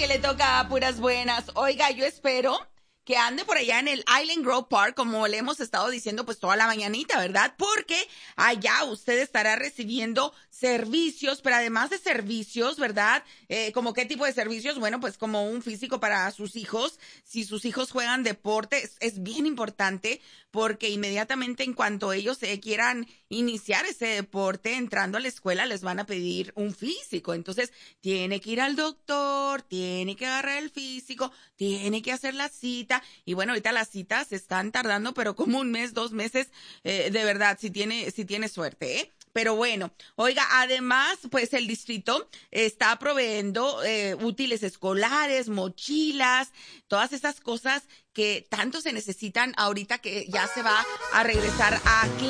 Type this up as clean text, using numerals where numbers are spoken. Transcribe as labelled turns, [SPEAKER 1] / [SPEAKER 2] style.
[SPEAKER 1] que le toca a puras buenas. Oiga, yo espero que ande por allá en el Island Grove Park, como le hemos estado diciendo pues toda la mañanita, ¿verdad? Porque allá usted estará recibiendo servicios, pero además de servicios, ¿verdad? ¿Como qué tipo de servicios? Bueno, pues como un físico para sus hijos. Si sus hijos juegan deporte, es bien importante porque inmediatamente en cuanto ellos quieran iniciar ese deporte, entrando a la escuela, les van a pedir un físico. Entonces, tiene que ir al doctor, tiene que agarrar el físico, tiene que hacer la cita. Y bueno, ahorita las citas están tardando, pero como un mes, 2 meses, de verdad, si tiene suerte, ¿eh? Pero bueno, oiga, además, pues el distrito está proveyendo útiles escolares, mochilas, todas esas cosas que tanto se necesitan ahorita que ya se va a regresar a clase.